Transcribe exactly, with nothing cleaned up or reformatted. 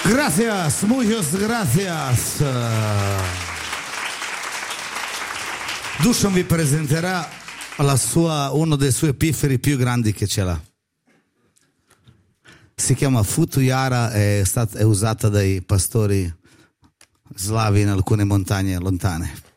Gracias, muchas gracias. Dušan vi presenterà la sua, uno dei suoi pifferi più grandi che ce l'ha. Si chiama Futuyara, è, stata, è usata dai pastori slavi in alcune montagne lontane.